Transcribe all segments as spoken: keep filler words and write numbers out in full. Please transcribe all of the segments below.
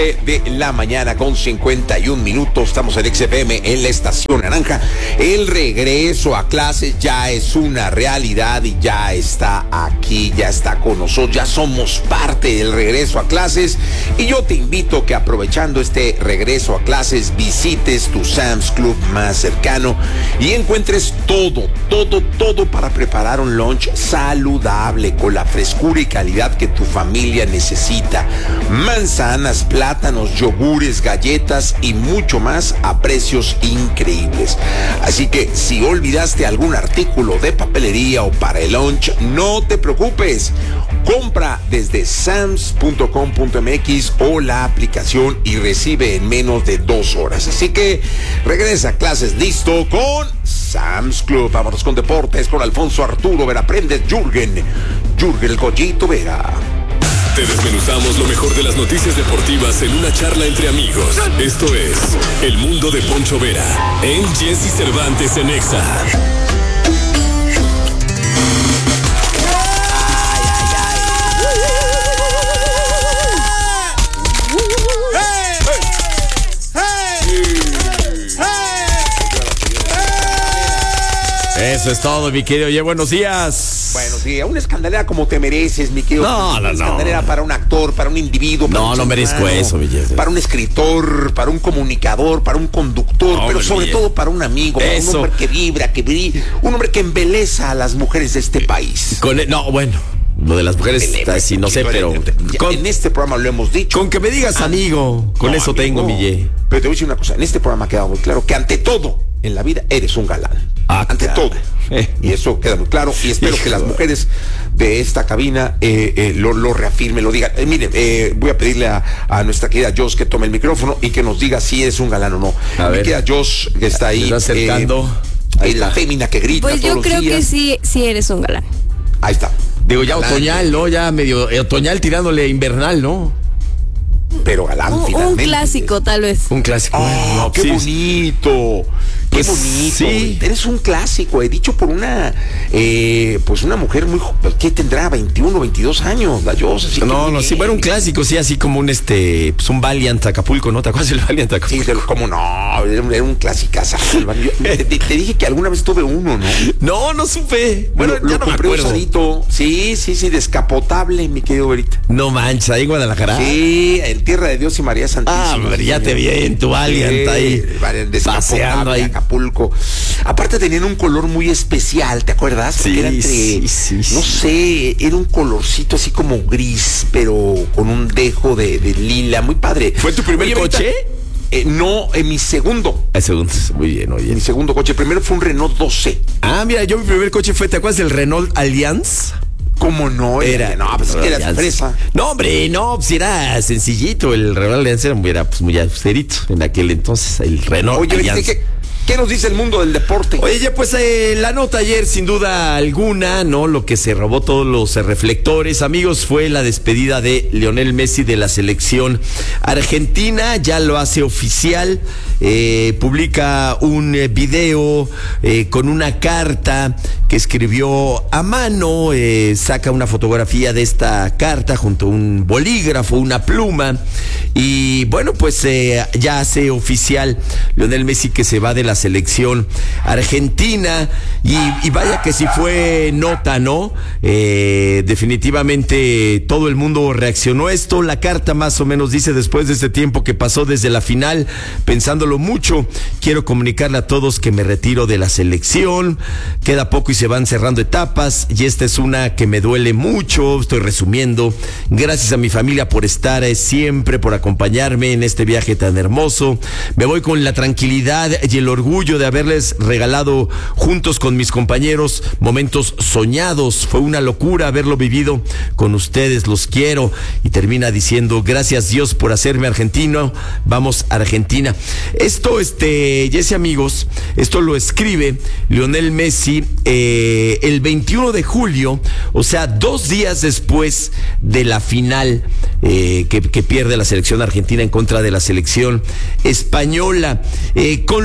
De la mañana con cincuenta y un minutos, estamos en X F M en la estación naranja. El regreso a clases ya es una realidad y ya está aquí, ya está con nosotros, ya somos parte del regreso a clases. Y yo te invito que, aprovechando este regreso a clases, visites tu Sam's Club más cercano y encuentres todo, todo, todo para preparar un lunch saludable con la frescura y calidad que tu familia necesita. Manzanas, plátanos, yogures, galletas y mucho más a precios increíbles. Así que si olvidaste algún artículo de papelería o para el lunch, no te preocupes. Compra desde sams punto com punto m x o la aplicación y recibe en menos de dos horas. Así que regresa a clases listo con Sam's Club. Vámonos con deportes con Alfonso Arturo Vera Prendes, Jürgen, Jürgen el Goyito Vera. Te desmenuzamos lo mejor de las noticias deportivas en una charla entre amigos. Esto es El Mundo de Poncho Vera en Jesse Cervantes en Exa. Eso es todo, mi querido. Oye, buenos días. Buenos días. Una escandalera como te mereces, mi querido. No, no, no. Una escandalera para un actor, para un individuo. Para no, un no merezco eso, belleza. Para un escritor, para un comunicador, para un conductor, no, pero sobre todo para un amigo, para un hombre que vibra, que brilla, un hombre que embeleza a las mujeres de este país. Con el, no, bueno. Lo de las mujeres, está así, no sé, pero... Con, en este programa lo hemos dicho. Con que me digas amigo, con no, eso amigo, tengo, mi ye. Pero te voy a decir una cosa, en este programa ha quedado muy claro que ante todo en la vida eres un galán. Ah, ante cara. todo. Eh. Y eso queda muy claro y espero Hijo. que las mujeres de esta cabina eh, eh, lo, lo reafirmen, lo digan. Eh, miren, eh, voy a pedirle a, a nuestra querida Jos que tome el micrófono y que nos diga si eres un galán o no. A Mi ver. querida Jos, que está ahí. Está acercando. Eh, ahí la fémina que grita Pues todos yo creo los días. que sí, sí eres un galán. Ahí está. Digo, ya galán. Otoñal, ¿no? Ya medio otoñal tirándole a invernal, ¿no? Pero galán, un, finalmente. Un clásico, tal vez. Un clásico. Oh, no, qué sí. bonito. Qué pues, bonito. Sí. Eres un clásico, he dicho por una, eh, pues una mujer muy, ¿qué tendrá? veintiuno, veintidós años, la Jos. Así no, no, bien. sí, bueno, un clásico, sí, así como un, este, pues un Valiant Acapulco, ¿no? ¿Te acuerdas del Valiant Acapulco? Sí, como no, era un, era un clasicazo. te, te, te dije que alguna vez tuve uno, ¿no? No, no supe. Bueno, lo, ya lo no me acuerdo. Usadito. Sí, sí, sí, descapotable, mi querido Verita. No manches, ahí en Guadalajara. Sí, en Tierra de Dios y María Santísima. Ah, pero ya te vi en tu Valiant sí, ahí, paseando ahí. Acapulco. Aparte tenían un color muy especial, ¿te acuerdas? Sí, era entre, sí, sí, no sí. sé, era un colorcito así como gris, pero con un dejo de, de lila, muy padre. ¿Fue tu primer oye, coche? Ahorita, eh, no, en mi segundo. El segundo, muy bien, oye. Mi segundo coche, primero fue un Renault doce. Ah, mira, yo mi primer coche fue, ¿te acuerdas del Renault Allianz? ¿Cómo no? Era, no, pues no, era fresa. No, hombre, no, pues era sencillito. El Renault Allianz era, era pues muy austerito en aquel entonces, el Renault oye, Allianz. ¿qué? ¿Qué nos dice el mundo del deporte? Oye, ya pues eh, la nota ayer, sin duda alguna, ¿no? Lo que se robó todos los eh, reflectores, amigos, fue la despedida de Lionel Messi de la selección argentina. Ya lo hace oficial, eh, publica un eh, video eh, con una carta que escribió a mano, eh, saca una fotografía de esta carta junto a un bolígrafo, una pluma, y bueno, pues eh, ya hace oficial Lionel Messi que se va de la selección argentina y, y vaya que si fue nota, ¿no? Eh, definitivamente todo el mundo reaccionó a esto. La carta más o menos dice: después de este tiempo que pasó desde la final, pensándolo mucho, quiero comunicarle a todos que me retiro de la selección, queda poco y se van cerrando etapas y esta es una que me duele mucho. Estoy resumiendo. Gracias a mi familia por estar eh, siempre, por acompañarme en este viaje tan hermoso. Me voy con la tranquilidad y el orgullo de haberles regalado juntos con mis compañeros momentos soñados. Fue una locura haberlo vivido con ustedes, los quiero. Y termina diciendo: gracias Dios por hacerme argentino, vamos Argentina. Esto, este, Jesse, amigos, esto lo escribe Lionel Messi eh, el veintiuno de julio, o sea, dos días después de la final eh, que, que pierde la selección argentina en contra de la selección española. Eh, con lo de su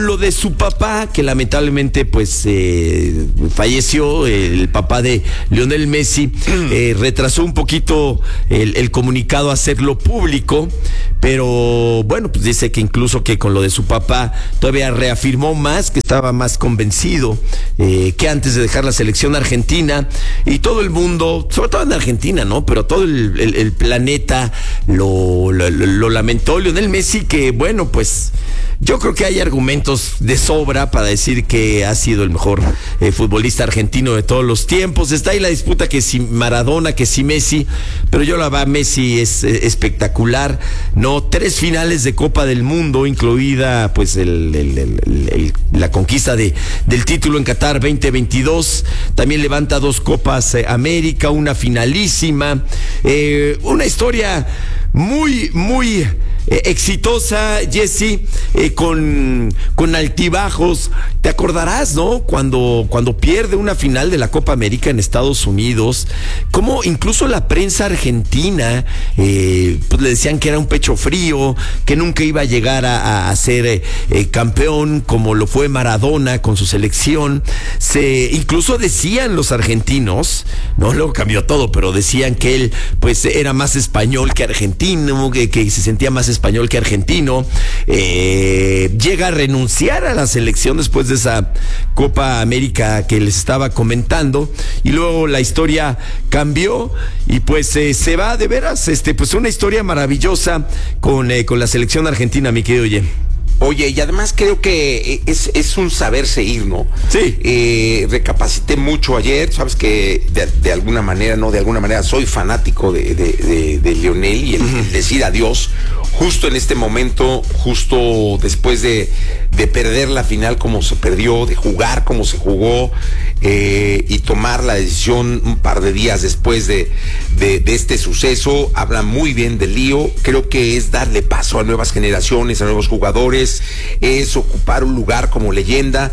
su papá, que lamentablemente pues eh, falleció, el papá de Lionel Messi, eh, retrasó un poquito el, el comunicado a hacerlo público, pero bueno, pues dice que incluso que con lo de su papá todavía reafirmó más, que estaba más convencido eh, que antes de dejar la selección argentina, y todo el mundo, sobre todo en Argentina, ¿no? Pero todo el, el, el planeta lo, lo, lo lamentó. Lionel Messi, que bueno, pues yo creo que hay argumentos de sobra para decir que ha sido el mejor eh, futbolista argentino de todos los tiempos. Está ahí la disputa que si Maradona, que si Messi, pero yo la verdad, Messi es eh, espectacular, ¿no? Tres finales de Copa del Mundo, incluida pues el, el, el, el, el, la conquista de, del título en Qatar veinte veintidós. También levanta dos Copas eh, América, una finalísima, eh, una historia muy, muy eh, exitosa, Jesse, eh, con, con altibajos. Te acordarás, ¿no? Cuando, cuando pierde una final de la Copa América en Estados Unidos, como incluso la prensa argentina, eh, pues le decían que era un pecho frío, que nunca iba a llegar a, a ser eh, eh, campeón como lo fue Maradona con su selección. Se, incluso decían los argentinos, ¿no? Luego cambió todo, pero decían que él pues era más español que argentino, que, que se sentía más español que argentino. Eh, llega a renunciar a la selección después de esa Copa América que les estaba comentando, y luego la historia cambió y pues eh, se va de veras, este, pues una historia maravillosa con, eh, con la selección argentina, mi querido Oye. Oye, y además creo que es, es un saberse ir, ¿no? Sí. Eh, recapacité mucho ayer, sabes que de, de alguna manera, no de alguna manera, soy fanático de, de, de, de Lionel, y el, uh-huh. el decir adiós justo en este momento, justo después de, de perder la final como se perdió, de jugar como se jugó, eh, y tomar la decisión un par de días después de, de, de este suceso, habla muy bien del Lío. Creo que es darle paso a nuevas generaciones, a nuevos jugadores, es ocupar un lugar como leyenda,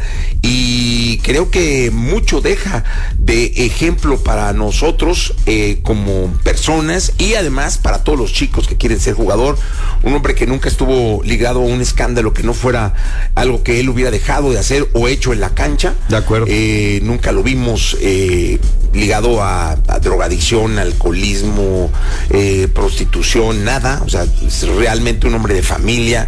y creo que mucho deja de ejemplo para nosotros eh, como personas, y además para todos los chicos que quieren ser jugador. Un hombre que nunca estuvo ligado a un escándalo que no fuera algo que él hubiera dejado de hacer o hecho en la cancha. De acuerdo. Eh, nunca lo vimos eh, ligado a, a drogadicción, alcoholismo, eh, prostitución, nada. O sea, es realmente un hombre de familia.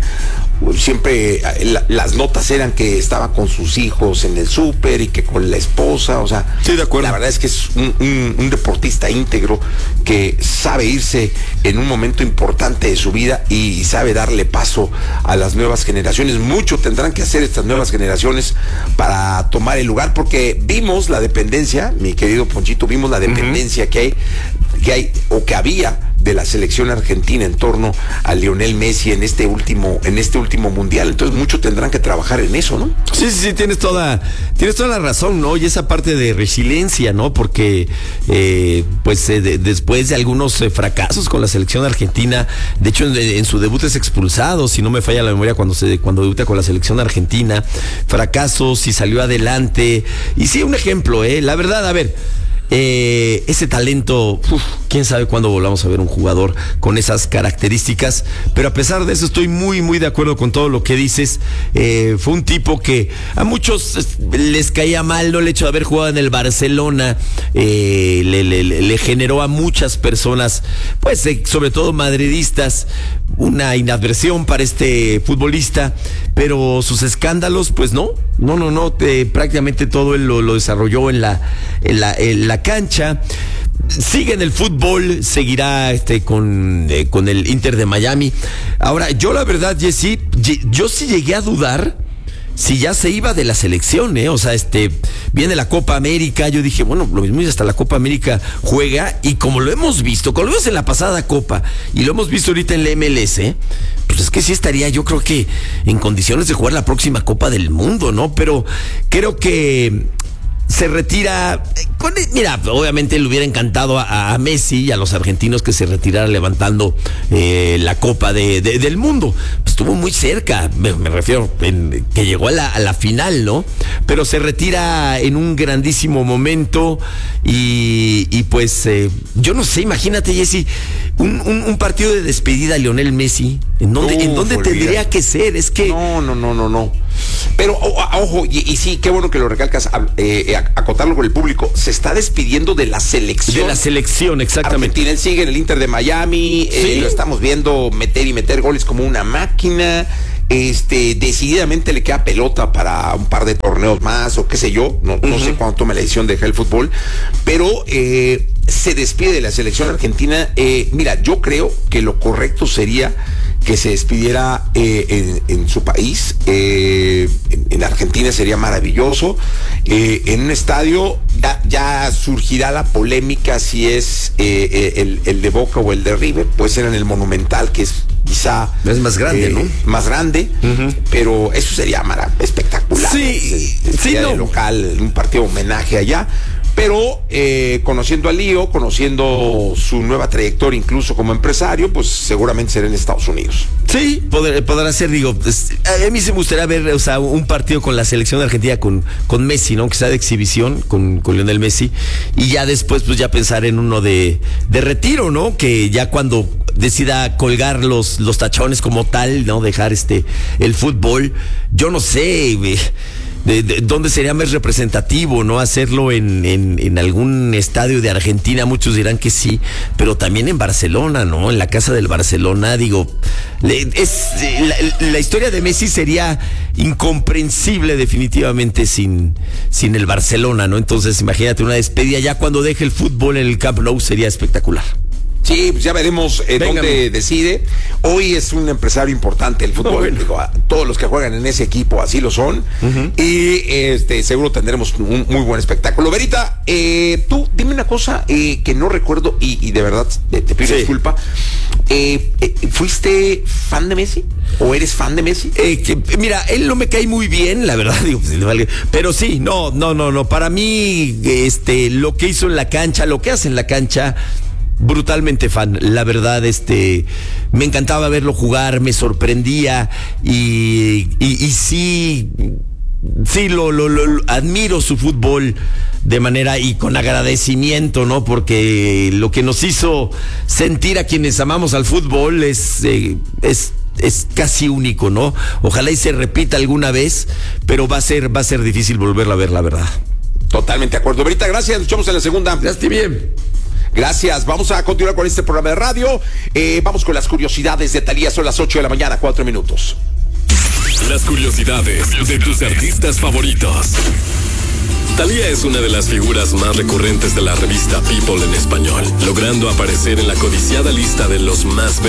Siempre la, las notas eran que estaba con sus hijos en el súper y que con la esposa, o sea, sí, de acuerdo. La verdad es que es un, un, un deportista íntegro que sabe irse en un momento importante de su vida y sabe darle paso a las nuevas generaciones. Mucho tendrán que hacer estas nuevas generaciones para tomar el lugar, porque vimos la dependencia, mi querido Ponchito, vimos la dependencia uh-huh. que hay, que hay o que había de la selección argentina en torno a Lionel Messi en este último, en este último mundial. Entonces mucho tendrán que trabajar en eso, ¿no? Sí, sí, sí, tienes toda, tienes toda la razón, ¿no? Y esa parte de resiliencia, ¿no? Porque eh, pues eh, de, después de algunos eh, fracasos con la selección argentina, de hecho en, en su debut es expulsado, si no me falla la memoria, cuando se, cuando debuta con la selección argentina, fracasos y salió adelante. Y sí, un ejemplo, eh, la verdad, a ver. Eh, ese talento, uf, quién sabe cuándo volvamos a ver un jugador con esas características, pero a pesar de eso estoy muy muy de acuerdo con todo lo que dices. Eh, fue un tipo que a muchos les caía mal, ¿no? El hecho de haber jugado en el Barcelona eh, le, le, le generó a muchas personas, pues eh, sobre todo madridistas, una inadversión para este futbolista, pero sus escándalos, pues no, no, no, no, te, prácticamente todo él lo, lo desarrolló en la, en la, en la cancha. Sigue en el fútbol, seguirá este con, eh, con el Inter de Miami. Ahora, yo la verdad, Jesse, yo sí llegué a dudar si ya se iba de la selección, ¿eh? O sea, este, viene la Copa América, yo dije, bueno, lo mismo y hasta la Copa América juega, y como lo hemos visto, como lo vimos en la pasada Copa, y lo hemos visto ahorita en la M L S, pues es que sí estaría, yo creo que en condiciones de jugar la próxima Copa del Mundo, ¿no? Pero creo que se retira, con, mira, obviamente le hubiera encantado a, a Messi y a los argentinos que se retirara levantando eh, la Copa de, de, del Mundo. Pues estuvo muy cerca, me, me refiero, en, que llegó a la, a la final, ¿no? Pero se retira en un grandísimo momento y, y pues, eh, yo no sé, imagínate, Jesse, un, un, un partido de despedida a Lionel Messi, ¿en dónde, no, ¿en dónde olvida. tendría que ser? Es que... No, no, no, no, no. Pero o, ojo, y, y sí, qué bueno que lo recalcas, eh, acotarlo con el público. Se está despidiendo de la selección. De la selección, exactamente. Argentina, él sigue en el Inter de Miami, sí. eh, lo estamos viendo meter y meter goles como una máquina. Este, decididamente le queda pelota para un par de torneos más o qué sé yo, no, uh-huh. no sé cuándo tome la decisión de dejar el fútbol, pero eh, se despide de la selección argentina. Eh, mira, yo creo que lo correcto sería que se despidiera eh, en, en su país, eh, en, en Argentina sería maravilloso, eh, en un estadio ya, ya surgirá la polémica si es eh, el, el de Boca o el de River, puede ser en el Monumental, que es quizá es más grande, eh, ¿no? Más grande, uh-huh. pero eso sería mara, espectacular. Sí, ¿no? sí, no. Local, un partido de homenaje allá. Pero eh, conociendo a Lío, conociendo su nueva trayectoria incluso como empresario, pues seguramente será en Estados Unidos. Sí, poder, podrá ser, digo, pues, a mí se me gustaría ver, o sea, un partido con la selección de Argentina con, con Messi, ¿no? Que sea de exhibición con, con Lionel Messi, y ya después pues ya pensar en uno de, de retiro, ¿no? Que ya cuando decida colgar los, los tachones como tal, ¿no? Dejar este el fútbol, yo no sé, güey. De, de, ¿Dónde sería más representativo, no? Hacerlo en, en, en algún estadio de Argentina, muchos dirán que sí, pero también en Barcelona, ¿no? En la casa del Barcelona, digo, le, es la, la historia de Messi sería incomprensible definitivamente sin, sin el Barcelona, ¿no? Entonces, imagínate una despedida ya cuando deje el fútbol en el Camp Nou, sería espectacular. Sí, pues ya veremos eh, dónde decide. Hoy es un empresario importante el fútbol. Oh, bueno. Digo, todos los que juegan en ese equipo así lo son. Uh-huh. Y este seguro tendremos un muy buen espectáculo. Verita, eh, tú dime una cosa eh, que no recuerdo y, y de verdad te, te pido sí. disculpa. Eh, eh, ¿Fuiste fan de Messi? ¿O eres fan de Messi? Eh, que, mira, él no me cae muy bien, la verdad, digo, pero sí, no, no, no, no. Para mí, este, lo que hizo en la cancha, lo que hace en la cancha, brutalmente fan, la verdad, este, me encantaba verlo jugar, me sorprendía y, y, y sí, sí, lo, lo, lo, admiro su fútbol de manera y con agradecimiento, ¿no? Porque lo que nos hizo sentir a quienes amamos al fútbol es, eh, es es casi único, ¿no? Ojalá y se repita alguna vez, pero va a ser, va a ser difícil volverla a ver, la verdad. Totalmente de acuerdo. Ahorita, gracias, nos echamos en la segunda. Ya estoy bien. Gracias, vamos a continuar con este programa de radio. Eh, vamos con las curiosidades de Thalía, son las ocho de la mañana, cuatro minutos. Las curiosidades de tus artistas favoritos. Thalía es una de las figuras más recurrentes de la revista People en español, logrando aparecer en la codiciada lista de los más